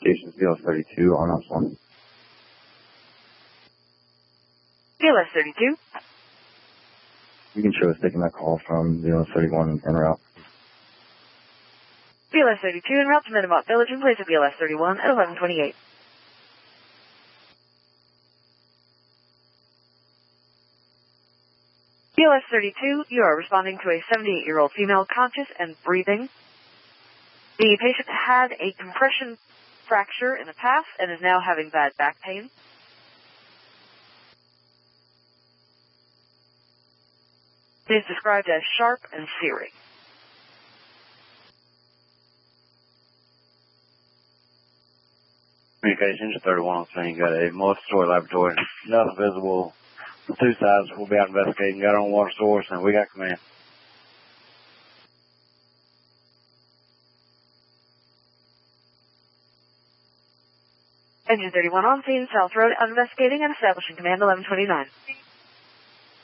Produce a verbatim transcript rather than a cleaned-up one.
Station's B L S thirty-two on ops one. B L S thirty-two. You can show us taking that call from B L S thirty-one en route. B L S thirty-two en route to Metamont Village in place of B L S thirty-one at eleven twenty-eight. B L S thirty-two, you are responding to a seventy-eight-year-old female conscious and breathing. The patient had a compression fracture in the past and is now having bad back pain. It is described as sharp and searing. Communications thirty-one on scene. Got a multi-story laboratory. Nothing visible. Two sides. We'll be out investigating. Got on water source and we got command. Engine thirty-one on scene, South Road, investigating and establishing command eleven twenty-nine.